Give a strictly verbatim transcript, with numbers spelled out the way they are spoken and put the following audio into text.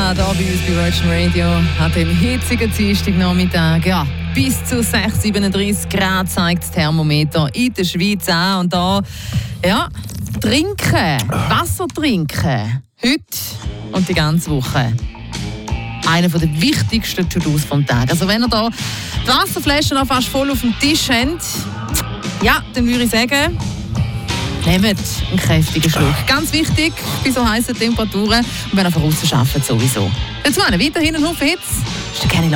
Sia, hier bei uns bei Virgin Radio, an dem hitzigen Dienstagnachmittag. Ja, bis zu sechs Komma siebenunddreißig Grad zeigt das Thermometer in der Schweiz an. Und da, ja, trinken, Wasser trinken, heute und die ganze Woche. Einer der wichtigsten To-Dos vom Tag. Also wenn ihr da die Wasserflaschen noch fast voll auf dem Tisch habt, ja, dann würde ich sagen, nehmt einen kräftigen Schluck. Ganz wichtig bei so heißen Temperaturen. Und wenn ihr von außen arbeitet, sowieso. Jetzt meine weiterhin einen Haufen Hits. Ist der Kenny